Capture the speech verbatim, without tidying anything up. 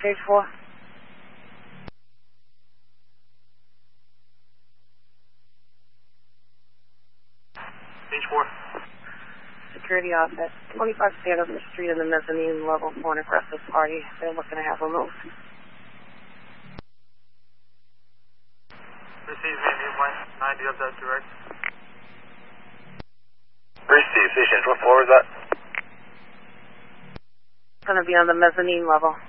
stage four. Stage four. Security office. twenty-five Sanderson Street in the mezzanine level for an aggressive party. They're looking to have removed. Receive Vietnamese one nine, do you have that direct? Receive, station, what floor is that? It's going to be on the mezzanine level.